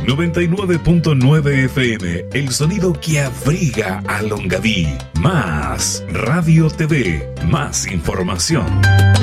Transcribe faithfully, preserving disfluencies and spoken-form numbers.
noventa y nueve punto nueve F M, el sonido que abriga a Longaví. Más Radio T V, más información.